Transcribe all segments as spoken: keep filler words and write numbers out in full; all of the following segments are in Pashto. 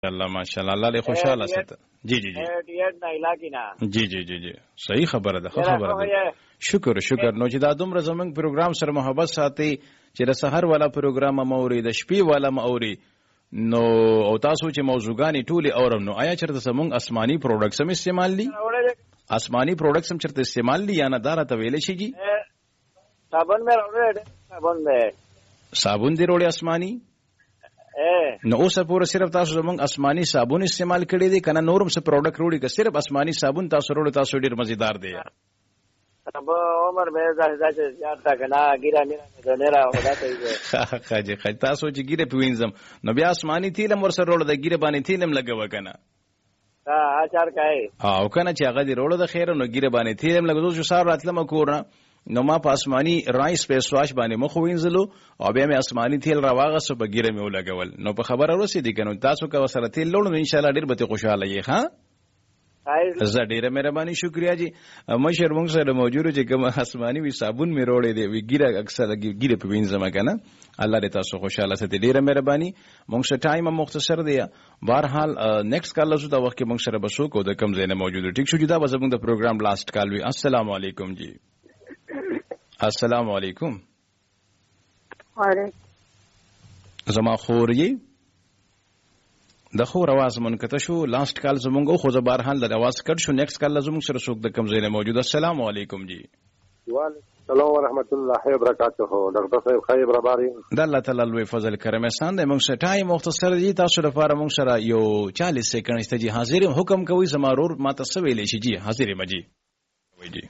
الله ماشاءالله الله دې خوشاله ساته. جی جی جی ډیر نه علاقې نه. جی جی جی جی صحیح خبره ده، خبره ده. شکر شکر. نو چې دا دومره زمونږ پروګرام سره محبت ساتي چې د سحر والا پروګرام موري، د شپې والا موري، نو او تاسو چې موضوعګانی ټولي اورم، نو آیا چرته زمونږ آسماني پروډکټس هم استعمال دي؟ آسماني پروډکټس هم چرته استعمال دي یا نه دارا ته ویلې شي جی؟ صابون مې راوړل، صابون مې صابون دی وروړي آسماني. نو اوس پورې صرف تاسو زمونږ آسماني صابون استعمال کړی دی کنه نورم څه پروډکټ وروړي که صرف آسماني صابون تاسو وروړي تاسو ډیر مزیدار دی؟ اب عمر مې دا چې زیاته کنه ګیره نه نه را ودا ته خاجه خاجه تاسو چې ګیره پوینځم نو بیا آسماني تیلم ور سره وروړي د ګیره باندې تیلم لګو کنه. ها اچار کای او کنه چې هغه دی وروړي د خیر نو ګیره باندې تیلم لګو چې صاحب راتلم کورنه نو ما په آسماني رایس په سواش باندې مخ وینځلو او بیا مې آسماني تیل راواغسو په ګیره مې ولګول. نو په خبره ورسېدی کنه تاسو کا وسره تیل لوړ ان شاء الله ډیر به خوشاله یې. ها زه ډیره مهرباني شکریا جی. مشر موږ سره موجود چې کوم آسماني وی صابون مې وروړي دی وی ګیره اکثر ګیره په وینځم کنه. الله دې تاسو خوشاله ساتي. ډیره مهرباني. موږ سره ټایم مختصر دی. بهرحال نیکسټ کال لزو دا وخت کې موږ سره بسو کو د کم زینه موجود. ټیک شو جدا بس موږ د پروګرام لاست کال وی. السلام علیکم جی. السلام علیکم. وعلیکم. زما خور یې د خور आवाज منقطع شو. لاست کال زمونږ خو زه بهرحال د आवाज کټ شو. نیکسټ کال زمونږ سره څوک د کم ځای نه موجود. السلام علیکم جی. وعلیکم السلام ورحمت الله وبرکاته. ډاکټر صاحب خیر برابر د الله تعالی لوی فضل کرم احسان دی. موږ سره ټایم مختصر دی. تاسو لپاره موږ سره یو چالیس سکند است جی. حاضر حکم کوي زمارور ما تاسو ویلې شي جی. حاضر مجي وای جی.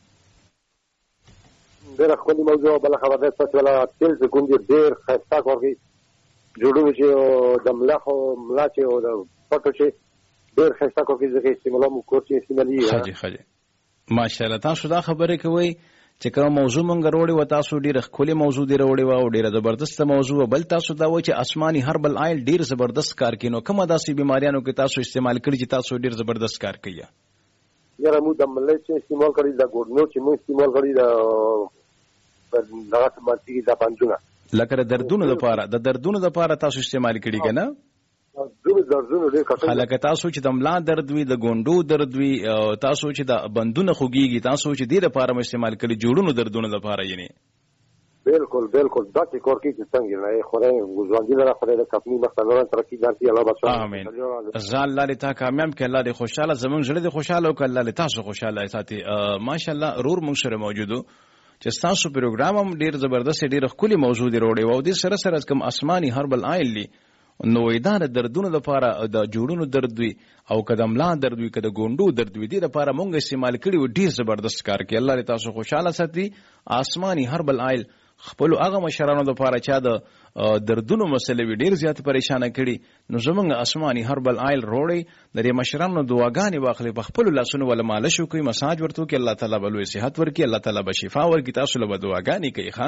ډېر خپل موضوع بل خبر ده تاسو ولا تل سکون دي ډېر خسته کوي جوړو چې د ملخ او ملاچ او د پټو چې ډېر خسته کوي ځکه استعمال مو کوچي استعمالي خاجي خاجي ماشاءالله. تاسو دا خبره کوي چې کوم موضوع مونږ وروړي و تاسو ډېر خولي موضوع دی وروړي و او ډېر زبردست موضوع بل تاسو دا و چې آسماني هربل آیل ډېر زبردست کار کینو کومه داسې بیماریانو کې تاسو استعمال کړی چې تاسو ډېر زبردست کار کوي. یاره مو د ملچ استعمال کړی دا ګورنو چې مو استعمال کړی دا دغه ماتي د پنځونه لکه د دردونو لپاره د دردونو لپاره تاسو استعمال کړی کنه. د دردونو ډېر کټه حالکه تاسو چې د ملا درد وي د ګوندو درد وي تاسو چې د بندونه خوږيږي تاسو چې دې لپاره مو استعمال کړی جوړونو دردونو لپاره یې نه. بالکل بالکل دا چې کور کې څنګه نه خورای ګوزوانګي لپاره خورای د کپنی مختلفه ترقی دارتي الله بچو امين. زال الله لتا کامیاب کې الله دې خوشاله زمون زړه دې خوشاله او ک الله لتا تاسو خوشاله ساتي. ماشاءالله رور موږ سره موجودو چې تاسو پروګرام هم ډیر زبردست ډیر خولي موضوع دی وروړي او د سره سره کم آسماني هربل آیل لی نو اداره دردونو لپاره د جوړونو درد وي او قدم لا درد وي کده ګوندو درد وي دي لپاره مونږ استعمال کړي و ډیر زبردست کار کوي. الله دې تاسو خوشاله ساتي. آسماني هربل آیل خپل هغه مشرانو لپاره چا د دردونو مسلې وی ډیر زیات پریشان کړي نو زمونږ آسماني هربل آیل روړي د دې مشرانو دعاګانې واخلي په خپل لاسونو ول مالش کوي مساج ورته کوي الله تعالی بل صحت ورکي الله تعالی به شفا ورکي تاسو له دعاګانې کوي. ها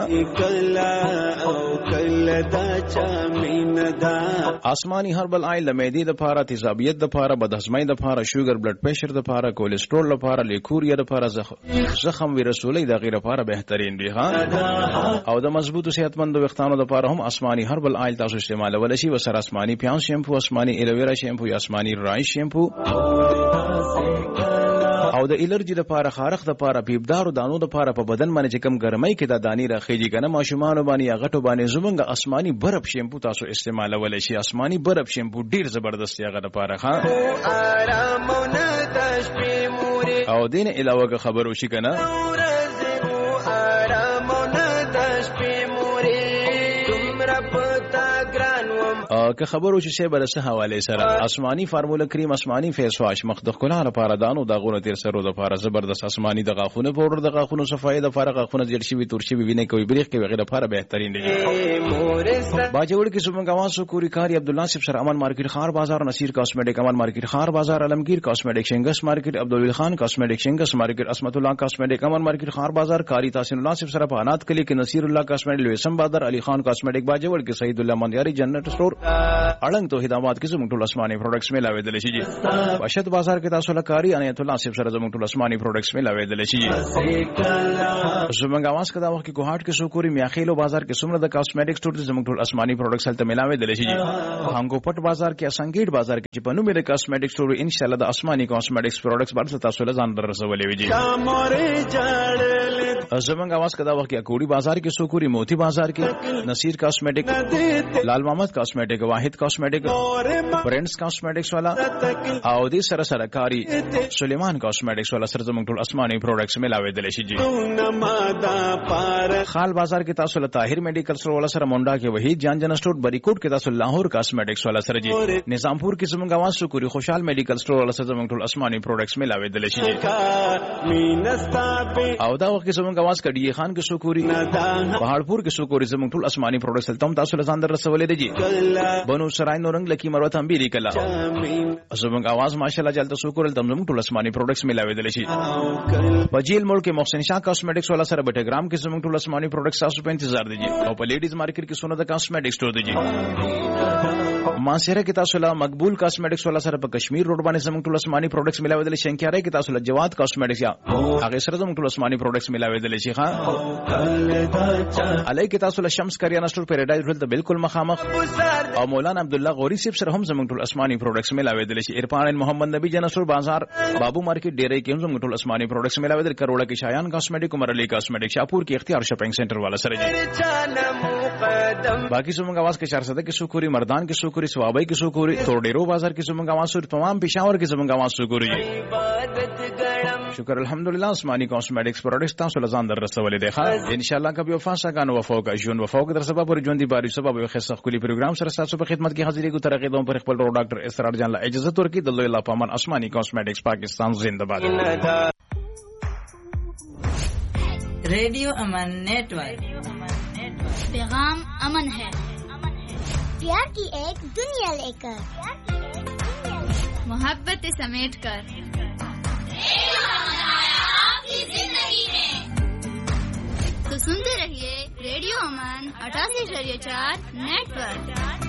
آسماني هربل آیل د معدې لپاره تیزابیت لپاره بدهضمۍ لپاره شوګر بلډ پريشر لپاره کولیسټرول لپاره لیکوریا لپاره زخم وی رسولي د غیر لپاره بهترین دی. ها او د مضبوط صحتمند وختانو لپاره هم آسماني هربل آیل تاسو استعمالول شي. وسره آسماني پیاز شیمپو آسماني ایلوویرا شیمپو آسماني رایس شیمپو او د الرجی لپاره خارخ لپاره پیبدار او دانو لپاره په بدن باندې چې کم ګرمۍ کې د دانی راخېږي کنه ماشومان باندې یا غټو باندې زمونږ آسماني برف شیمپو تاسو استعمالول شي. آسماني برف شیمپو ډیر زبردست یغه لپاره ها او دین علاوه خبرو شي کنه که خبرو چې شی بل څه حواله سره آسماني فارمولا کریم آسماني فیس واش مخ د ښکلا لپاره دانو داغونه تیر سره د لپاره زبردست آسماني د غاخونه پاوډر د غاخونو صفای د فرق غاخونه جوړ شي وي تور شي ویني کوي بریخ کوي غیر لپاره بهترین دی. باجوړ کې سومنګ واسو کوری کاری عبد الله صاحب سره امان مارکیټ خار بازار نصیر کاسمیټک امان مارکیټ خار بازار علمگیر کاسمیټک شنگس مارکیټ عبدالولی خان کاسمیټک شنگس مارکیټ اسمت الله کاسمیټک امان مارکیټ خار بازار کاری تاسین الله صاحب سره په انات کلی کې نصیر الله کاسمیټک لویسم بازار علی خان کاسمیټک باجوړ کې سید الله مندیاری جنت سٹور اړنګ توحیدآباد کې زموږ ټول آسماني پروډکټس ملاوېدل شي جی واشد بازار کې تاسو لکاري انیت الله صاحب سره زموږ ټول آسماني پروډکټس ملاوېدل شي جی زموږ आवाज کدا وخت کې کوهاټ کې شوکوري میاخیلو بازار کې څومره د کاسمیټکس ټول زموږ ټول آسماني پروډکټس هلته ملاوېدل شي جی هانګو پټ بازار کې اسنګیټ بازار کې چې په نوم د کاسمیټکس ټول ان شاء الله د آسماني کاسمیټکس پروډکټس باندې تاسو له ځان در رسولې وي جی زموږ आवाज کدا وخت کې کوړی بازار کې شوکوري موتی بازار کې نصیر کاسمیټک لال محمد کاسمیټک واحد کاسمیټک برینډز کاسمیټکس والا او دې سره سره کاری سلیمان کاسمیټکس والا سره زموږ ټول آسماني پروډکټس ملاوېدل شي جی خال بازار کې تاسو له طاهر میډیکل سٹور والا سره مونډا کې وحید جان جن سٹور بریکوټ کې تاسو لاهور کاسمیټکس والا سره جی نظامپور کې زموږ आवाज شکوري خوشحال میډیکل سٹور والا سره زموږ ټول آسماني پروډکټس ملاوېدل شي او دا وخت زموږ आवाज کډی خان کې شکوري پہاڑپور کې شکوري زموږ ټول آسماني پروډکټس تم تاسو له ځان در رسولې دي جی بنو سرای نورنګ لکی مروت هم بیری کلا زموږ आवाज ماشاءالله جلته شکر تم زموږ ټول آسماني پروډکټس ملاوېدل شي پجیل ملک محسن شاه کاسمیټکس والا سره بټګرام کې زموږ ټول آسماني پروډکټس تاسو په انتظار دي جی او په لیډیز مارکیټ کې سونه د کاسمیټکس سٹور دي جی ماسره کې تاسو له مقبول کاسمیټکس والا سره په کشمیر روډ باندې زموږ ټول آسماني پروډکټس ملاوېدل شي شنکیاره کې تاسو له جواد کاسمیټکس یا هغه سره زموږ ټول آسماني پروډکټس ملاوېدل شي ها علي کې تاسو له شمس کریانه سٹور پیراډایز روډ ته بالکل مخامخ او مولانا عبد الله غوري صاحب سره هم زموږ ټول آسماني پروډکټس ملاوېدل شي عرفان محمد نبی جن سٹور بازار بابو مارکیټ ډیرې کې هم زموږ ټول آسماني پروډکټس ملاوېدل کروڑا کې شایان کاسمیټک عمر علي کاسمیټک شاپور کې اختیار شاپینګ سنټر والا سره جی باقي زموږ आवाज کې چارسده کې شکوري مردان کې شکوري ثوابای کې شکوري توډيرو بازار کې زموږ आवाज سره تمام پېښور کې زموږ आवाज شکوري شکر الحمدلله آسماني کاسمیټکس پروډکټس تاسو له ځان در رسولې ده ان شاء الله کبي وفاسا غانو وفوق جون وفوق در سبب پر ژوند دي باري سبب یو خصه خولي پروګرام سره تاسو په خدمت کې حاضرې کو ترقې دوم پر خپل رو ډاکټر اسرار جان له اجازه ورکړي د الله پامان آسماني کاسمیټکس پاکستان زنده باد रेडियो अमन नेटवर्क पैगाम अमन है प्यार की एक दुनिया लेकर मोहब्बत समेट कर आपकी जिंदगी में तो सुनते रहिए रेडियो अमन अठासी शरीय चार नेटवर्क।